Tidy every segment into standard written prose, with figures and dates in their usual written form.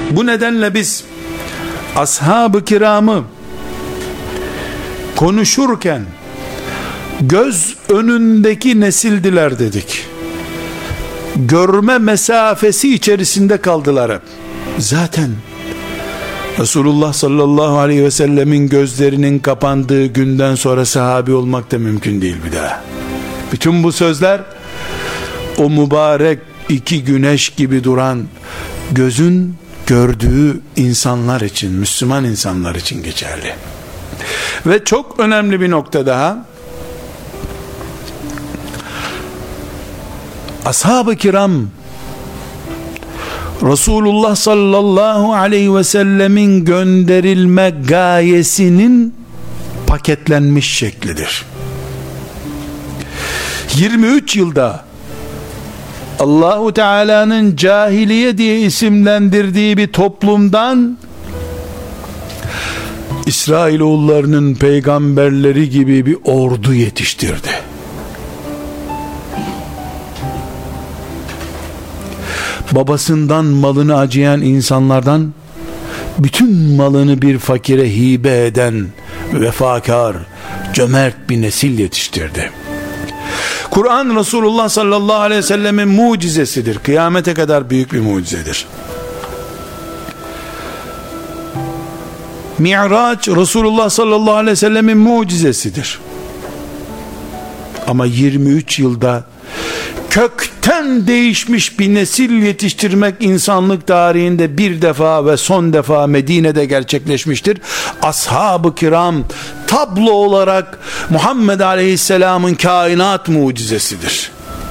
Bu nedenle biz ashab-ı kiramı konuşurken göz önündeki nesildiler dedik. Görme mesafesi içerisinde kaldılar hep. Zaten Resulullah sallallahu aleyhi ve sellemin gözlerinin kapandığı günden sonra sahabi olmak da mümkün değil bir daha. Bütün bu sözler o mübarek iki güneş gibi duran gözün gördüğü insanlar için, Müslüman insanlar için geçerli. Ve çok önemli bir nokta daha. Ashab-ı kiram Resulullah sallallahu aleyhi ve sellemin gönderilme gayesinin paketlenmiş şeklidir. 23 yılda Allahu Teala'nın cahiliye diye isimlendirdiği bir toplumdan İsrailoğullarının peygamberleri gibi bir ordu yetiştirdi. Babasından malını acıyan insanlardan bütün malını bir fakire hibe eden vefakar, cömert bir nesil yetiştirdi. Kur'an Resulullah sallallahu aleyhi ve sellemin mucizesidir. Kıyamete kadar büyük bir mucizedir. Mi'raç Resulullah sallallahu aleyhi ve sellemin mucizesidir. Ama 23 yılda kökten değişmiş bir nesil yetiştirmek insanlık tarihinde bir defa ve son defa Medine'de gerçekleşmiştir. Ashab-ı kiram tablo olarak Muhammed Aleyhisselam'ın kainat mucizesidir.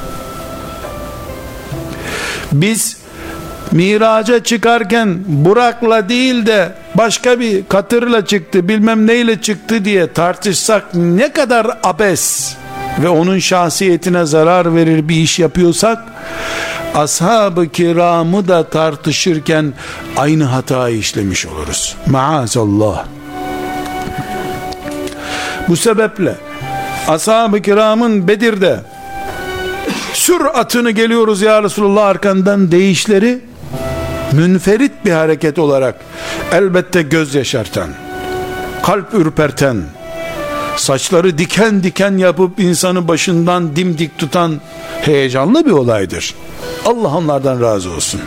Biz Miraca çıkarken Burak'la değil de başka bir katırla çıktı, bilmem neyle çıktı diye tartışsak ne kadar abes ve onun şahsiyetine zarar verir bir iş yapıyorsak, ashab-ı kiramı da tartışırken aynı hatayı işlemiş oluruz. Maazallah. Bu sebeple ashab-ı kiramın Bedir'de sür atını geliyoruz ya Resulullah arkandan deyişleri münferit bir hareket olarak elbette göz yaşartan, kalp ürperten, saçları diken diken yapıp insanı başından dimdik tutan heyecanlı bir olaydır. Allah onlardan razı olsun.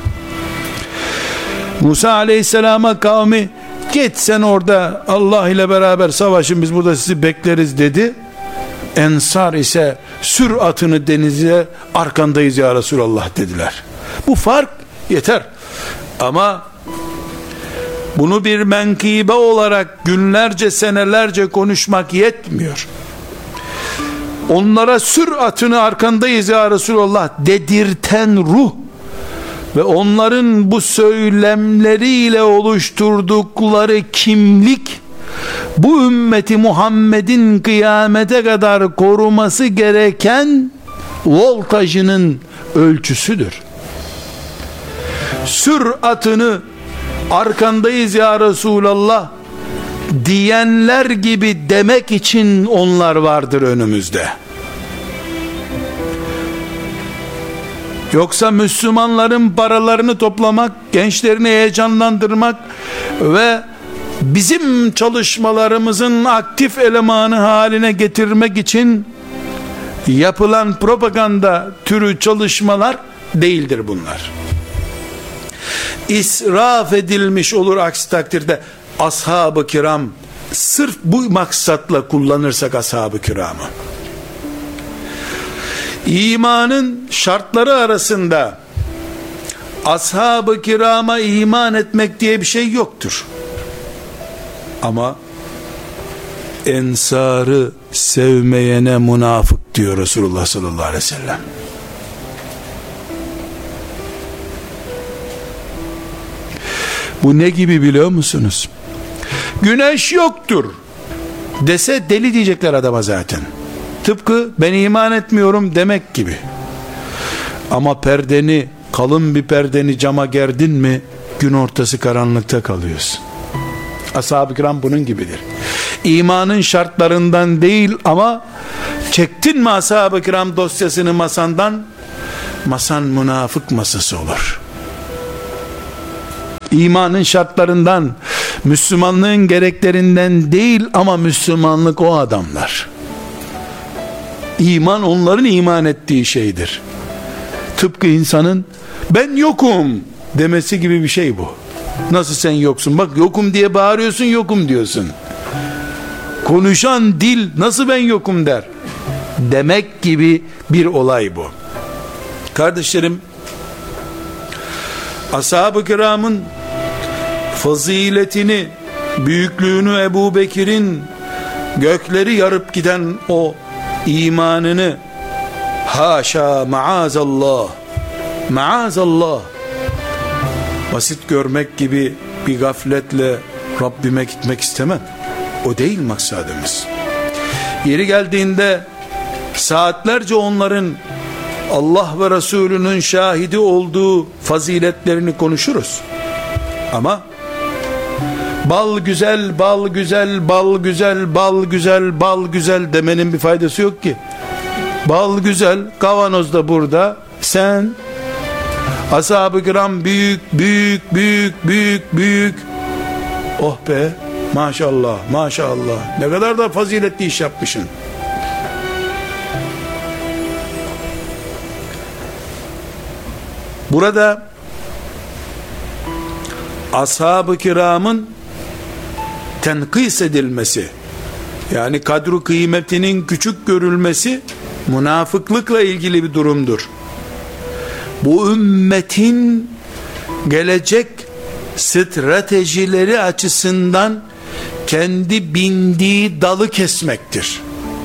Musa aleyhisselama kavmi git sen orada Allah ile beraber savaşın, biz burada sizi bekleriz dedi. Ensar ise sür atını denize, arkandayız ya Resulallah dediler. Bu fark yeter. Ama bunu bir menkıbe olarak günlerce senelerce konuşmak yetmiyor. Onlara sür atını arkandayız ya Resulallah dedirten ruh ve onların bu söylemleriyle oluşturdukları kimlik bu ümmeti Muhammed'in kıyamete kadar koruması gereken voltajının ölçüsüdür. Sür atını arkandayız ya Resulallah diyenler gibi demek için onlar vardır önümüzde. Yoksa Müslümanların paralarını toplamak, gençlerini heyecanlandırmak ve bizim çalışmalarımızın aktif elemanı haline getirmek için yapılan propaganda türü çalışmalar değildir bunlar. İsraf edilmiş olur aksi takdirde. Ashab-ı kiram, sırf bu maksatla kullanırsak ashab-ı kiramı, imanın şartları arasında ashab-ı kirama iman etmek diye bir şey yoktur. Ama ensarı sevmeyene münafık diyor Resulullah sallallahu aleyhi ve sellem. Bu ne gibi biliyor musunuz? Güneş yoktur dese deli diyecekler adama zaten. Tıpkı ben iman etmiyorum demek gibi. Ama perdeni, kalın bir perdeni cama gerdin mi gün ortası karanlıkta kalıyorsun. Ashab-ı kiram bunun gibidir. İmanın şartlarından değil ama çektin mi ashab-ı kiram dosyasını masandan, masan münafık masası olur. İmanın şartlarından, Müslümanlığın gereklerinden değil, ama Müslümanlık o adamlar. İman onların iman ettiği şeydir. Tıpkı insanın ben yokum demesi gibi bir şey bu. Nasıl sen yoksun? Bak yokum diye bağırıyorsun, yokum diyorsun. Konuşan dil nasıl ben yokum der demek gibi bir olay bu. Kardeşlerim, ashab-ı kiramın faziletini, büyüklüğünü, Ebu Bekir'in gökleri yarıp giden o imanını, haşa, maazallah, maazallah, basit görmek gibi bir gafletle Rabbime gitmek istemem. O değil maksadımız. Yeri geldiğinde saatlerce onların Allah ve Resulünün şahidi olduğu faziletlerini konuşuruz. Ama bal güzel, bal güzel, bal güzel, bal güzel, bal güzel demenin bir faydası yok ki. Bal güzel, kavanoz da burada. Sen ashab-ı kiram büyük, büyük, büyük, büyük, büyük. Oh be, maşallah, maşallah. Ne kadar da faziletli iş yapmışsın. Burada ashab-ı kiramın tenkis edilmesi, yani kadru kıymetinin küçük görülmesi münafıklıkla ilgili bir durumdur. Bu ümmetin gelecek stratejileri açısından kendi bindiği dalı kesmektir.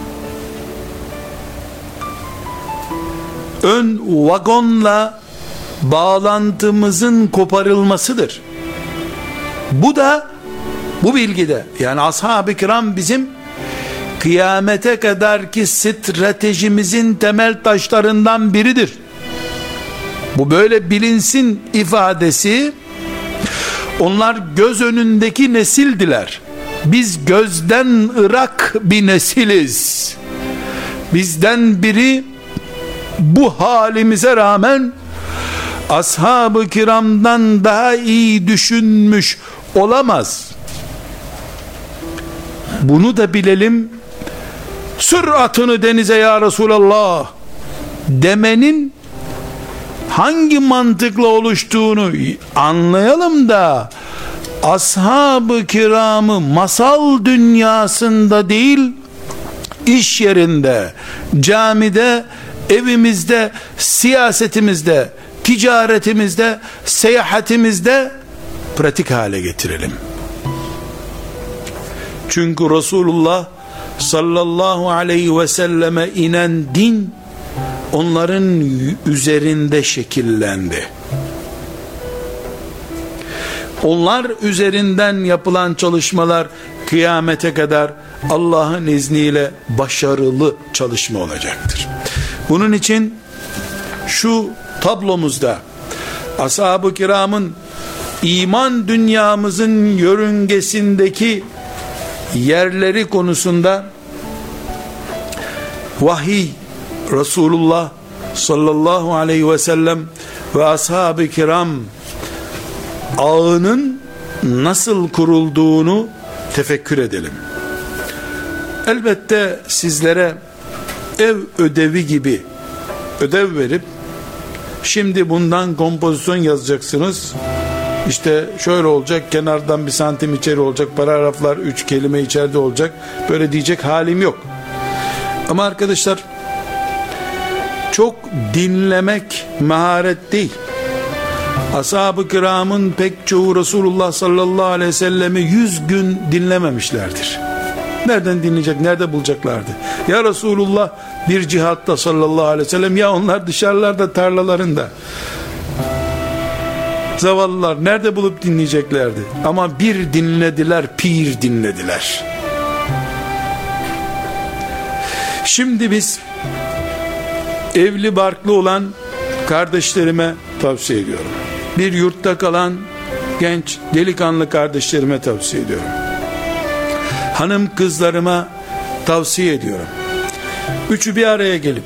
Ön vagonla bağlantımızın koparılmasıdır. Bu da, bu bilgide, yani ashab-ı kiram bizim kıyamete kadarki stratejimizin temel taşlarından biridir. Bu böyle bilinsin ifadesi. Onlar göz önündeki nesildiler. Biz gözden ırak bir nesiliz. Bizden biri bu halimize rağmen ashab-ı kiramdan daha iyi düşünmüş olamaz. Bunu da bilelim. Sür atını denize ya Resulallah demenin hangi mantıkla oluştuğunu anlayalım da ashab-ı kiramı masal dünyasında değil, iş yerinde, camide, evimizde, siyasetimizde, ticaretimizde, seyahatimizde pratik hale getirelim. Çünkü Resulullah sallallahu aleyhi ve selleme inen din onların üzerinde şekillendi. Onlar üzerinden yapılan çalışmalar kıyamete kadar Allah'ın izniyle başarılı çalışma olacaktır. Bunun için şu tablomuzda ashab-ı kiramın iman dünyamızın yörüngesindeki yerleri konusunda vahiy, Resulullah sallallahu aleyhi ve sellem ve ashab-ı kiram ağının nasıl kurulduğunu tefekkür edelim. Elbette sizlere ev ödevi gibi ödev verip şimdi bundan kompozisyon yazacaksınız, İşte şöyle olacak, kenardan 1 santim içeri olacak, paragraflar 3 kelime içeride olacak, böyle diyecek halim yok. Ama arkadaşlar, çok dinlemek maharet değil. Ashab-ı kiramın pek çoğu Resulullah sallallahu aleyhi ve sellemi 100 gün dinlememişlerdir. Nereden dinleyecek, nerede bulacaklardı? Ya Resulullah bir cihatta sallallahu aleyhi ve sellem, ya onlar dışarılarda, tarlalarında. Zavallılar nerede bulup dinleyeceklerdi? Ama bir dinlediler, pir dinlediler. Şimdi biz evli barklı olan kardeşlerime tavsiye ediyorum. Bir yurtta kalan genç delikanlı kardeşlerime tavsiye ediyorum. Hanım kızlarıma tavsiye ediyorum. Üçü bir araya gelip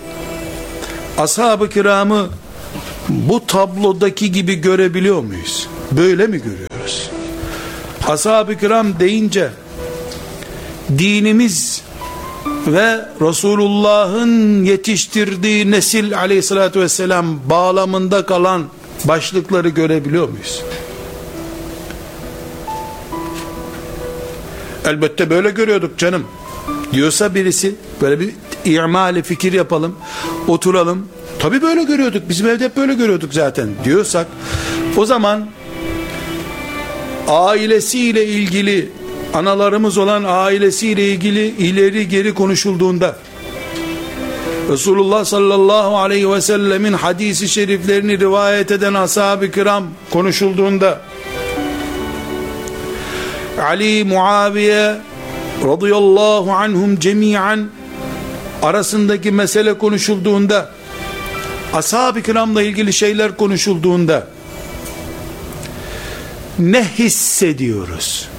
ashab-ı kiramı bu tablodaki gibi görebiliyor muyuz? Böyle mi görüyoruz? görüyoruz. Ashab-ı kiram deyince dinimiz ve Resulullah'ın yetiştirdiği nesil aleyhissalatü vesselam bağlamında kalan başlıkları görebiliyor muyuz? Elbette böyle görüyorduk canım diyorsa birisi, böyle bir i'mali fikir yapalım, oturalım, tabii böyle görüyorduk, bizim evde hep böyle görüyorduk zaten diyorsak, o zaman ailesiyle ilgili, analarımız olan ailesiyle ilgili ileri geri konuşulduğunda, Resulullah sallallahu aleyhi ve sellemin hadisi şeriflerini rivayet eden ashab-ı kiram konuşulduğunda, Ali, Muaviye radıyallahu anhum cemiyen arasındaki mesele konuşulduğunda, ashab-ı kiramla ilgili şeyler konuşulduğunda ne hissediyoruz?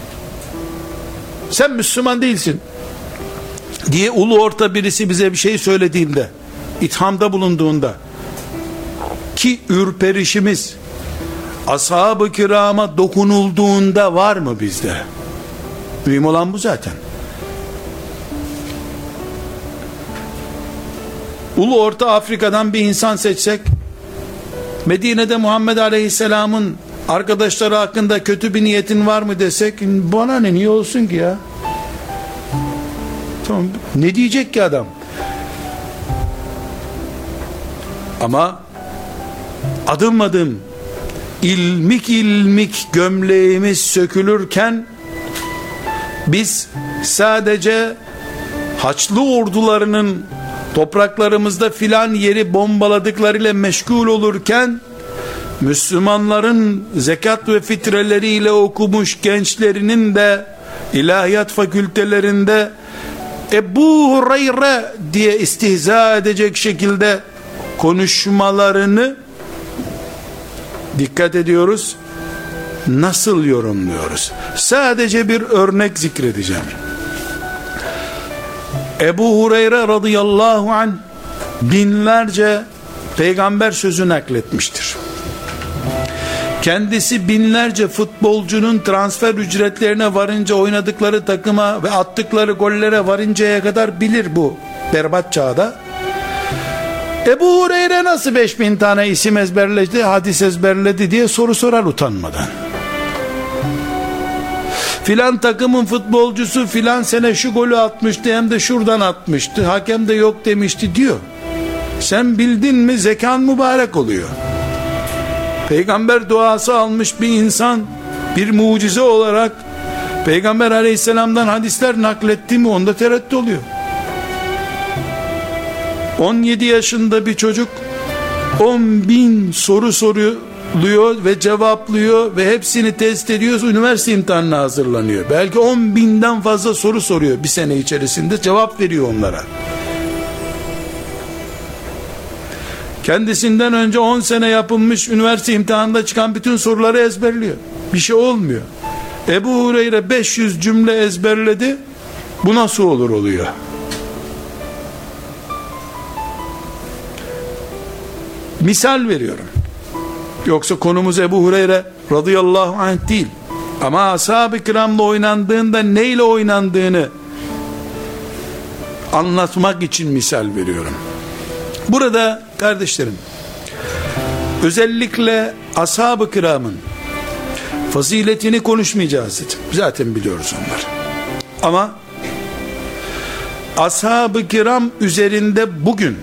Sen Müslüman değilsin diye ulu orta birisi bize bir şey söylediğinde, ithamda bulunduğunda ki ürperişimiz ashab-ı kirama dokunulduğunda var mı bizde? Mühim olan bu zaten. Ulu orta Afrika'dan bir insan seçsek, Medine'de Muhammed Aleyhisselam'ın arkadaşları hakkında kötü bir niyetin var mı desek, bana ne, niye olsun ki ya? Tamam, ne diyecek ki adam? Ama adım adım, ilmik ilmik gömleğimiz sökülürken biz sadece Haçlı ordularının topraklarımızda filan yeri bombaladıklarıyla meşgul olurken, Müslümanların zekat ve fitreleriyle okumuş gençlerinin de ilahiyat fakültelerinde Ebu Hureyre diye istihza edecek şekilde konuşmalarını dikkat ediyoruz. Nasıl yorumluyoruz? Sadece bir örnek zikredeceğim. Ebu Hureyre radıyallahu anh binlerce peygamber sözü nakletmiştir. Kendisi binlerce futbolcunun transfer ücretlerine varınca, oynadıkları takıma ve attıkları gollere varıncaya kadar bilir bu berbat çağda. Ebu Hureyre nasıl 5000 tane isim ezberledi, hadis ezberledi diye soru sorar utanmadan. Filan takımın futbolcusu filan sene şu golü atmıştı, hem de şuradan atmıştı, hakem de yok demişti diyor. Sen bildin mi zekan mübarek oluyor. Peygamber duası almış bir insan bir mucize olarak Peygamber aleyhisselamdan hadisler nakletti mi, onda tereddüt oluyor. 17 yaşında bir çocuk 10.000 soru soruyor ve cevaplıyor ve hepsini test ediyor, üniversite imtihanına hazırlanıyor. Belki 10.000'den fazla soru soruyor bir sene içerisinde, cevap veriyor onlara. Kendisinden önce 10 sene yapılmış üniversite imtihanında çıkan bütün soruları ezberliyor. Bir şey olmuyor. Ebu Hureyre 500 cümle ezberledi. Bu nasıl olur oluyor? Misal veriyorum. Yoksa konumuz Ebu Hureyre radıyallahu anh değil. Ama ashab-ı kiramla oynandığında neyle oynandığını anlatmak için misal veriyorum. Burada kardeşlerim, özellikle ashab-ı kiramın faziletini konuşmayacağız dedim. Zaten biliyoruz onları. Ama ashab-ı kiram üzerinde bugün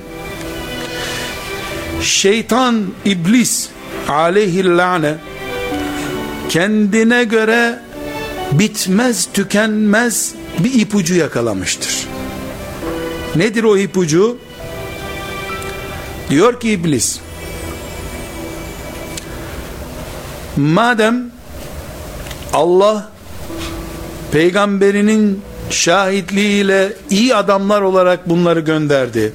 şeytan, iblis aleyhillâne kendine göre bitmez tükenmez bir ipucu yakalamıştır. Nedir o ipucu? Diyor ki iblis, madem Allah peygamberinin şahitliğiyle iyi adamlar olarak bunları gönderdi,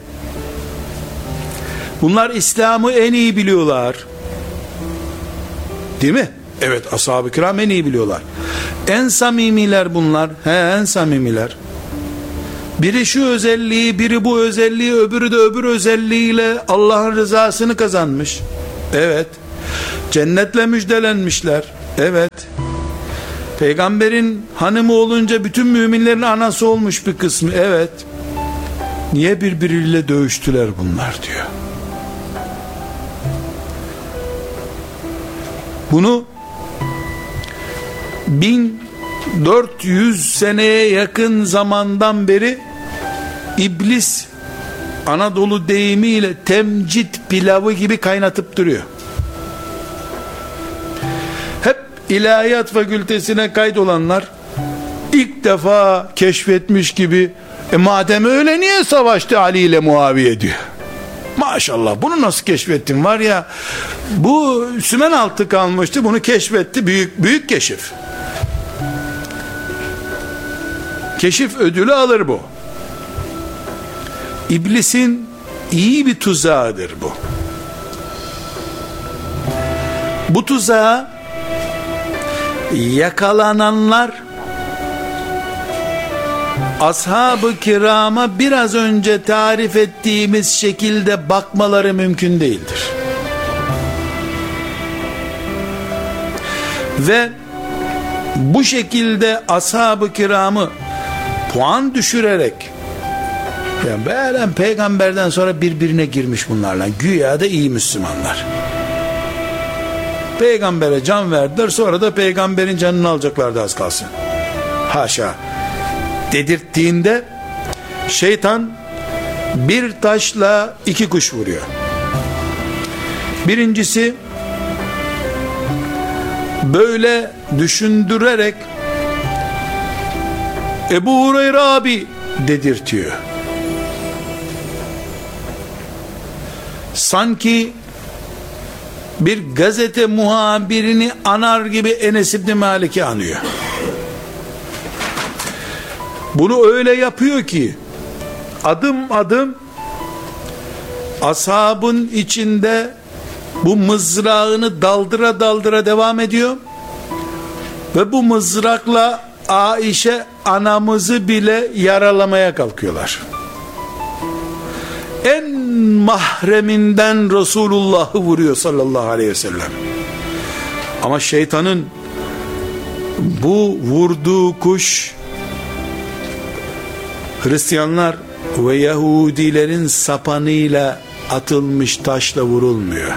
bunlar İslam'ı en iyi biliyorlar, değil mi? Evet, ashab-ı kiram en iyi biliyorlar. En samimiler bunlar. En samimiler. Biri şu özelliği, biri bu özelliği, öbürü de öbür özelliğiyle Allah'ın rızasını kazanmış. Evet. Cennetle müjdelenmişler. Evet. Peygamberin hanımı olunca bütün müminlerin anası olmuş bir kısmı. Evet. Niye birbiriyle dövüştüler bunlar diyor. Bunu 1400 seneye yakın zamandan beri iblis Anadolu deyimiyle temcit pilavı gibi kaynatıp duruyor. Hep ilahiyat fakültesine kaydolanlar ilk defa keşfetmiş gibi madem öyle niye savaştı Ali ile Muaviye diyor. Maşallah, bunu nasıl keşfettin, var ya bu sümen altı kalmıştı, bunu keşfetti, büyük keşif. Keşif ödülü alır bu. İblisin iyi bir tuzağıdır bu. Bu tuzağa yakalananlar ashab-ı kirama biraz önce tarif ettiğimiz şekilde bakmaları mümkün değildir. Ve bu şekilde ashab-ı kiramı puan düşürerek, yani böyle peygamberden sonra birbirine girmiş bunlarla, güya da iyi Müslümanlar, peygambere can verdiler, sonra da peygamberin canını alacaklardı az kalsın, haşa dedirttiğinde şeytan bir taşla iki kuş vuruyor. Birincisi, böyle düşündürerek Ebu Hureyre abi dedirtiyor. Sanki bir gazete muhabirini anar gibi Enes İbni Malik'i anıyor. Bunu öyle yapıyor ki adım adım ashabın içinde bu mızrağını daldıra daldıra devam ediyor ve bu mızrakla Aişe anamızı bile yaralamaya kalkıyorlar. En mahreminden Resulullah'ı vuruyor sallallahu aleyhi ve sellem. Ama şeytanın bu vurduğu kuş Hristiyanlar ve Yahudilerin sapanıyla atılmış taşla vurulmuyor.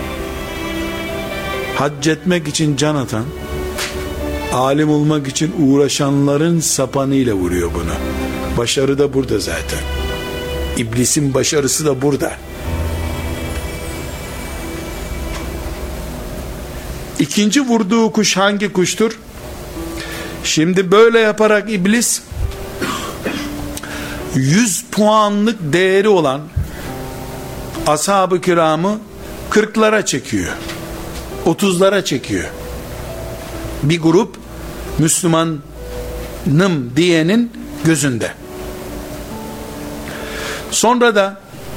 Hac etmek için can atan, alim olmak için uğraşanların sapanıyla vuruyor bunu. Başarı da burada zaten. İblisin başarısı da burada. İkinci vurduğu kuş hangi kuştur? Şimdi böyle yaparak iblis 100 puanlık değeri olan ashab-ı kiramı 40'lara çekiyor, 30'lara çekiyor. Bir grup Müslümanım diyenin gözünde. Sonra da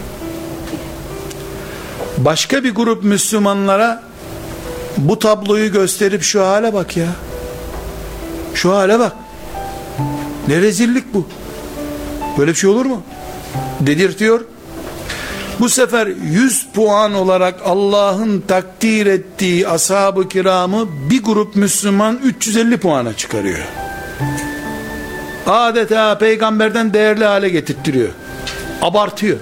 başka bir grup Müslümanlara bu tabloyu gösterip şu hale bak ya, şu hale bak, ne rezillik bu, böyle bir şey olur mu dedirtiyor. Bu sefer 100 puan olarak Allah'ın takdir ettiği ashab-ı kiramı bir grup Müslüman 350 puana çıkarıyor. Adeta peygamberden değerli hale getirtiyor, abartıyor.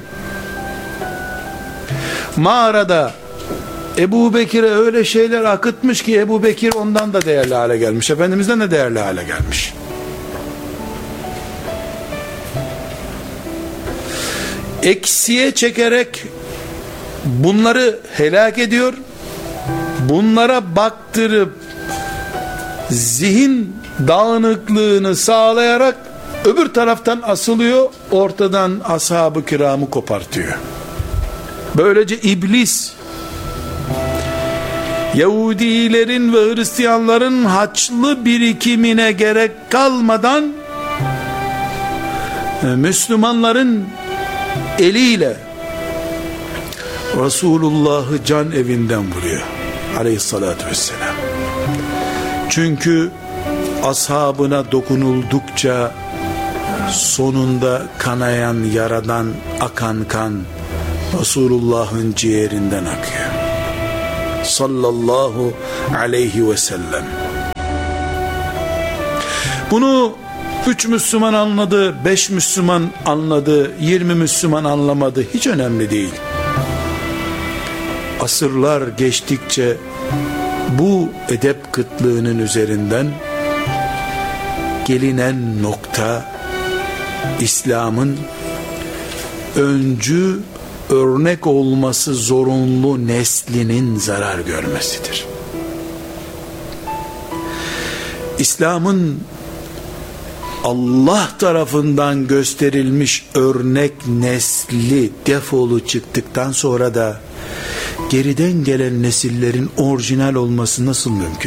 Mağarada Ebu Bekir'e öyle şeyler akıtmış ki Ebu Bekir ondan da değerli hale gelmiş, Efendimiz'den de değerli hale gelmiş. Eksiye çekerek bunları helak ediyor. Bunlara baktırıp zihin dağınıklığını sağlayarak öbür taraftan asılıyor, ortadan ashab-ı kiramı kopartıyor. Böylece iblis Yahudilerin ve Hristiyanların haçlı birikimine gerek kalmadan Müslümanların eliyle Resulullah'ı can evinden vuruyor aleyhissalatü vesselam. Çünkü ashabına dokunuldukça sonunda kanayan yaradan akan kan Resulullah'ın ciğerinden akıyor sallallahu aleyhi ve sellem. Bunu 3 Müslüman anladı, 5 Müslüman anladı, 20 Müslüman anlamadı, hiç önemli değil. Asırlar geçtikçe bu edep kıtlığının üzerinden gelinen nokta, İslam'ın öncü, örnek olması zorunlu neslinin zarar görmesidir. İslam'ın Allah tarafından gösterilmiş örnek nesli defolu çıktıktan sonra da geriden gelen nesillerin orijinal olması nasıl mümkün?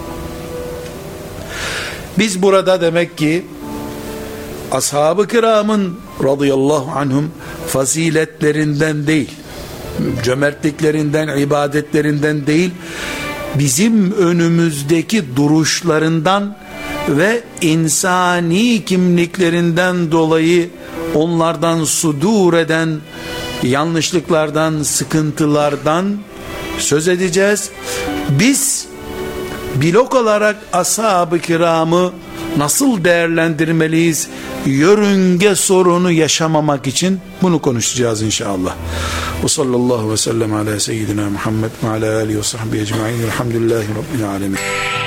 Biz burada demek ki ashab-ı kiramın radıyallahu anhum faziletlerinden değil, cömertliklerinden, ibadetlerinden değil, bizim önümüzdeki duruşlarından ve insani kimliklerinden dolayı onlardan sudur eden yanlışlıklardan, sıkıntılardan söz edeceğiz. Biz blok olarak ashab-ı kiramı nasıl değerlendirmeliyiz? Yörünge sorunu yaşamamak için bunu konuşacağız inşallah. Ve sallallahu ve sellem ala seyyidina Muhammed ve ala alihi ve sahbihi ecma'in. Elhamdülillahi Rabbil alemin.